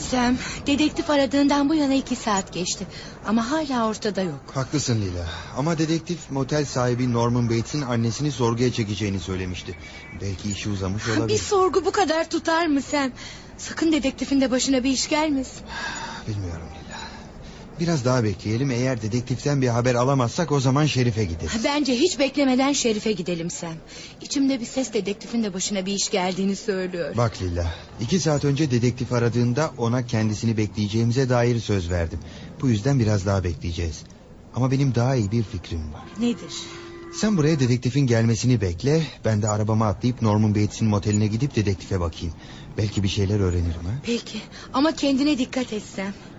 Sam, dedektif aradığından bu yana 2 saat geçti. Ama hala ortada yok. Haklısın Lila. Ama dedektif motel sahibi Norman Bates'in annesini sorguya çekeceğini söylemişti. Belki işi uzamış olabilir. Bir sorgu bu kadar tutar mı Sam? Sakın dedektifin de başına bir iş gelmesin. Bilmiyorum Lila. Biraz daha bekleyelim. Eğer dedektiften bir haber alamazsak o zaman Şerif'e gideriz. Bence hiç beklemeden Şerif'e gidelim Sam. İçimde bir ses dedektifin de başına bir iş geldiğini söylüyor. Bak Lila, 2 saat önce dedektif aradığında ona kendisini bekleyeceğimize dair söz verdim. Bu yüzden biraz daha bekleyeceğiz. Ama benim daha iyi bir fikrim var. Nedir? Sen buraya dedektifin gelmesini bekle. Ben de arabama atlayıp Norman Bates'in moteline gidip dedektife bakayım. Belki bir şeyler öğrenirim ha. Peki ama kendine dikkat et Sam.